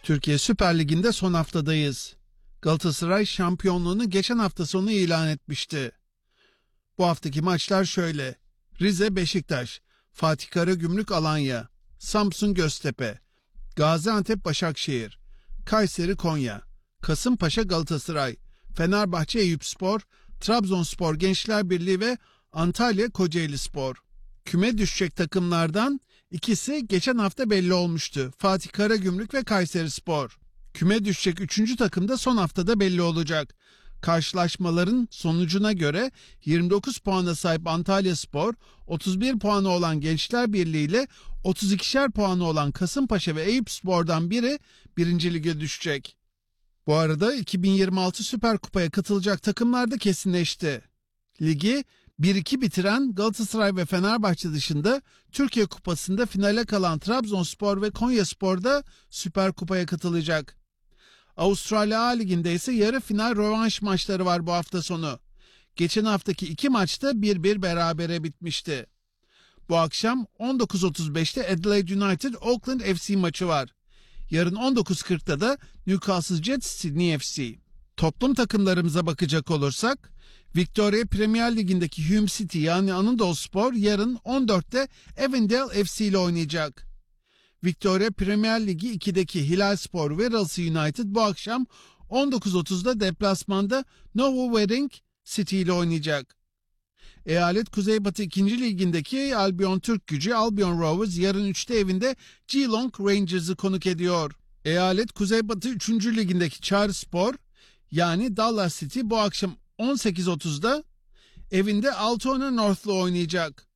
Türkiye Süper Ligi'nde son haftadayız. Galatasaray şampiyonluğunu geçen hafta sonu ilan etmişti. Bu haftaki maçlar şöyle: Rize Beşiktaş, Fatih Karagümrük Alanya, Samsun Göztepe, Gaziantep Başakşehir, Kayseri Konya, Kasımpaşa Galatasaray, Fenerbahçe Eyüpspor, Trabzonspor Gençler Birliği ve Antalya Kocaelispor. Küme düşecek takımlardan ikisi geçen hafta belli olmuştu: Fatih Karagümrük ve Kayserispor. Küme düşecek 3. takım da son haftada belli olacak. Karşılaşmaların sonucuna göre 29 puana sahip Antalyaspor, 31 puanı olan Gençler Birliği ile 32'şer puanı olan Kasımpaşa ve Eyüpspor'dan biri 1. Lige düşecek. Bu arada 2026 Süper Kupa'ya katılacak takımlar da kesinleşti. Ligi 1-2 bitiren Galatasaray ve Fenerbahçe dışında Türkiye Kupası'nda finale kalan Trabzonspor ve Konyaspor da Süper Kupa'ya katılacak. Avustralya A Ligi'nde ise yarı final rövanş maçları var bu hafta sonu. Geçen haftaki 2 maçta 1-1 berabere bitmişti. Bu akşam 19.35'te Adelaide United Auckland FC maçı var. Yarın 19.40'da da Newcastle Jets Sydney FC. Toplum takımlarımıza bakacak olursak, Victoria Premier Ligi'ndeki Hume City yani Anadoluspor yarın 14'te Avondale FC ile oynayacak. Victoria Premier Ligi 2'deki Hilalspor ve Wales United bu akşam 19.30'da deplasmanda Novo Wedding City ile oynayacak. Eyalet Kuzeybatı 2. Ligi'ndeki Albion Türkgücü Albion Rovers yarın 3'te evinde Geelong Rangers'ı konuk ediyor. Eyalet Kuzeybatı 3. Ligi'ndeki Çağrıspor yani Dallas City bu akşam 18.30'da evinde Altona North'la oynayacak.